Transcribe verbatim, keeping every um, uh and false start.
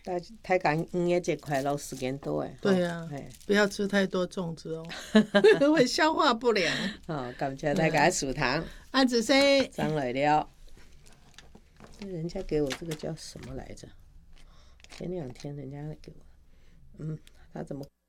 大太感恩的节快乐，时间多哎。 对啊，不要吃太多粽子哦，会消化不良。 好，感谢大家收糖。 啊，子生上来了，人家给我这个叫什么来着？前两天人家给我，嗯，他怎么？